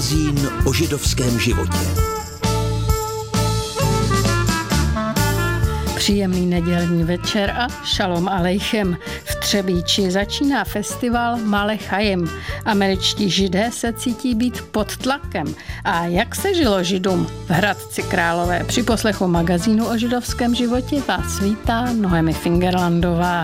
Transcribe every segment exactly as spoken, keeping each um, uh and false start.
Magazín o židovském životě. Příjemný nedělní večer a šalom alejchem. V Třebíči začíná festival Male Chajim. Američtí židé se cítí být pod tlakem. A jak se žilo židům v Hradci Králové? Při poslechu magazínu o židovském životě vás vítá Noemi Fingerlandová.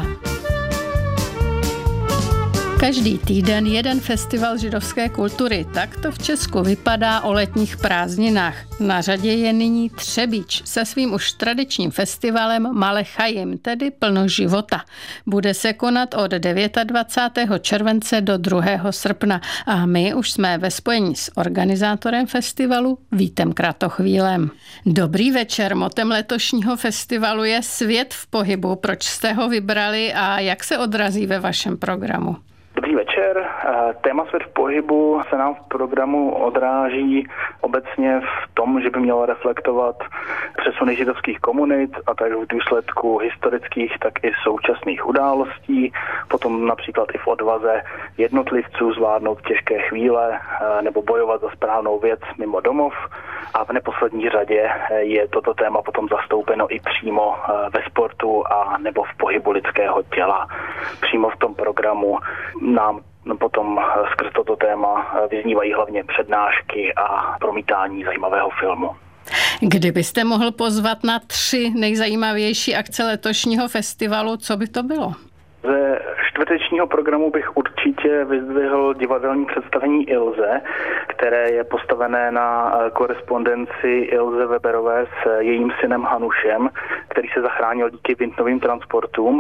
Každý týden jeden festival židovské kultury. Tak to v Česku vypadá o letních prázdninách. Na řadě je nyní Třebíč se svým už tradičním festivalem Male Chajim, tedy plno života. Bude se konat od dvacátého devátého července do druhého srpna a my už jsme ve spojení s organizátorem festivalu Vítem Kratochvílem. Dobrý večer, motem letošního festivalu je Svět v pohybu. Proč jste ho vybrali a jak se odrazí ve vašem programu? Dobrý večer. Téma Svět v pohybu se nám v programu odráží obecně v tom, že by mělo reflektovat přesuny židovských komunit a tak v důsledku historických, tak i současných událostí, potom například i v odvaze jednotlivců zvládnout těžké chvíle nebo bojovat za správnou věc mimo domov. A v neposlední řadě je toto téma potom zastoupeno i přímo ve sportu a nebo v pohybu lidského těla. Přímo v tom programu nám potom skrz toto téma vyznívají hlavně přednášky a promítání zajímavého filmu. Kdybyste mohl pozvat na tři nejzajímavější akce letošního festivalu, co by to bylo? Ze čtvrtečního programu bych určitě vyzdvihl divadelní představení Ilze, které je postavené na korespondenci Ilze Weberové s jejím synem Hanušem, který se zachránil díky vintnovým transportům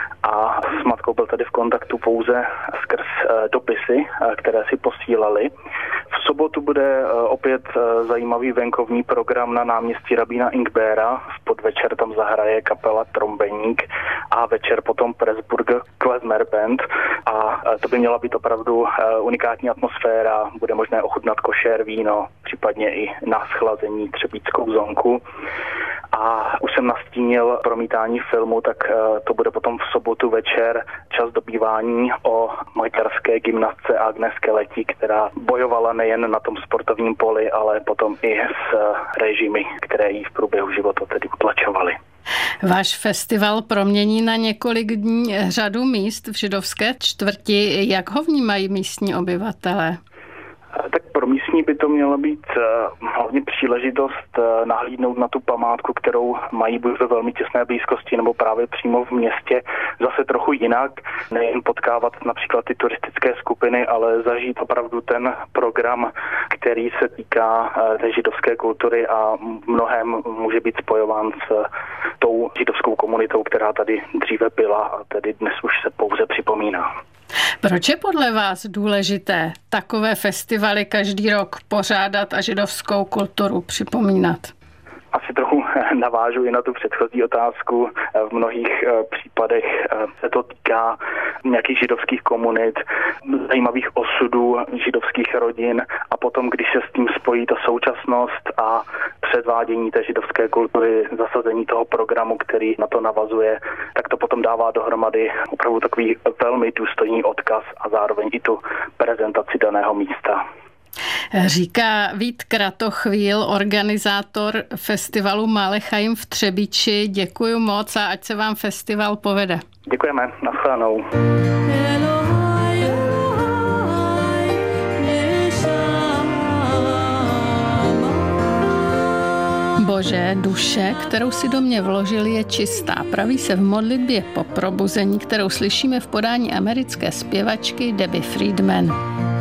a s matkou byl tady v kontaktu pouze skrz dopisy, které si posílali. V sobotu bude opět zajímavý venkovní program na náměstí Rabína Ingbera. V podvečer tam zahraje kapela Trombeník a večer potom Pressburger Klezmer Band. A to by měla být opravdu unikátní atmosféra. Bude možné ochutnat košer víno, případně i na schlazení třebíčskou zonku. A už jsem nastínil promítání filmu, tak to bude potom v sobotu večer čas dobývání o maďarské gymnastce Agneske Leti, která bojovala nejen na tom sportovním poli, ale potom i s režimy, které jí v průběhu života tedy utlačovaly. Váš festival promění na několik dní řadu míst v židovské čtvrti. Jak ho vnímají místní obyvatelé? Tak pro místní by to měla být hlavně příležitost nahlídnout na tu památku, kterou mají buď ve velmi těsné blízkosti nebo právě přímo v městě zase trochu jinak. Nejen potkávat například ty turistické skupiny, ale zažít opravdu ten program, který se týká té židovské kultury a mnohem může být spojován s tou židovskou komunitou, která tady dříve byla a tedy dnes už se pouze připomíná. Proč je podle vás důležité takové festivaly každý rok pořádat a židovskou kulturu připomínat? Asi trochu navážu i na tu předchozí otázku. V mnohých případech se to týká nějakých židovských komunit, zajímavých osudů židovských rodin a potom, když se s tím spojí ta současnost a předvádění té židovské kultury, zasazení toho programu, který na to navazuje, tak to potom dává dohromady opravdu takový velmi důstojný odkaz a zároveň i tu prezentaci daného místa. Říká Vít Kratochvíl, organizátor festivalu Male Chajim v Třebíči. Děkuji moc a ať se vám festival povede. Děkujeme, nashledanou. Bože, duše, kterou si do mě vložil, je čistá. Praví se v modlitbě po probuzení, kterou slyšíme v podání americké zpěvačky Debbie Friedman.